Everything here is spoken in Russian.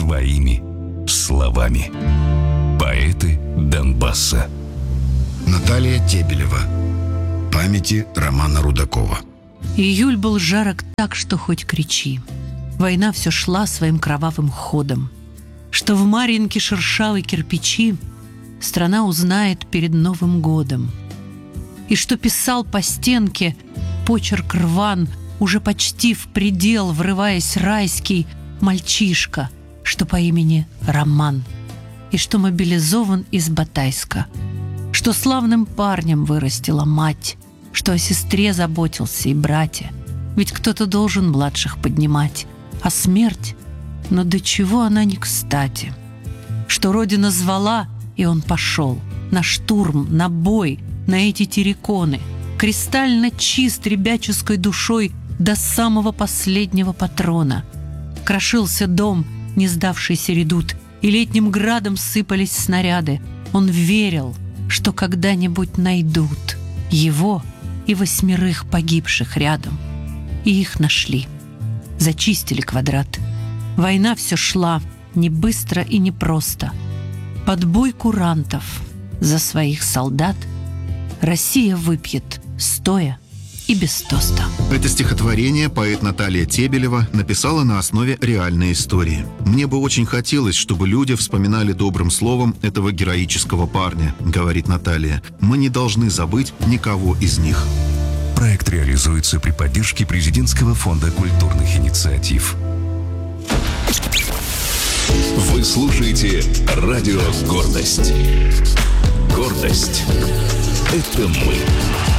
своими словами. Поэты Донбасса. Наталья Тебелева. Памяти Романа Рудакова. Июль был жарок так, что хоть кричи. Война все шла своим кровавым ходом. Что в Марьинке шершавой кирпичи страна узнает перед Новым годом. И что писал по стенке почерк рван, уже почти в предел врываясь райский мальчишка, что по имени Роман, и что мобилизован из Батайска, что славным парнем вырастила мать, что о сестре заботился и брате, ведь кто-то должен младших поднимать, а смерть, но до чего она не кстати, что Родина звала, и он пошел на штурм, на бой, на эти терриконы, кристально чист ребяческой душой до самого последнего патрона. Крошился дом, не сдавшийся редут, и летним градом сыпались снаряды. Он верил, что когда-нибудь найдут его и 8 погибших рядом. И их нашли. Зачистили квадрат. Война все шла, не быстро и не просто. Под бой курантов за своих солдат Россия выпьет стоя и без тоста. Это стихотворение поэт Наталья Тебелева написала на основе реальной истории. Мне бы очень хотелось, чтобы люди вспоминали добрым словом этого героического парня, говорит Наталья. Мы не должны забыть никого из них. Проект реализуется при поддержке Президентского фонда культурных инициатив. Вы слушаете радио «Гордость». Гордость — это мы.